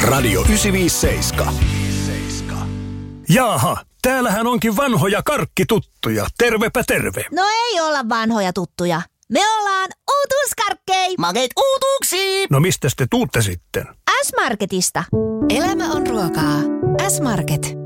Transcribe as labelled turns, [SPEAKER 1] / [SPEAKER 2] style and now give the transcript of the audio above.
[SPEAKER 1] Radio 957. Jaaha, täällähän onkin vanhoja karkkituttuja. Tervepä terve.
[SPEAKER 2] No ei olla vanhoja tuttuja. Me ollaan uutuuskarkkei.
[SPEAKER 3] Makeet uutuuksiin.
[SPEAKER 1] No mistäs te tuutte sitten?
[SPEAKER 2] S-Marketista.
[SPEAKER 4] Elämä on ruokaa. S-Market.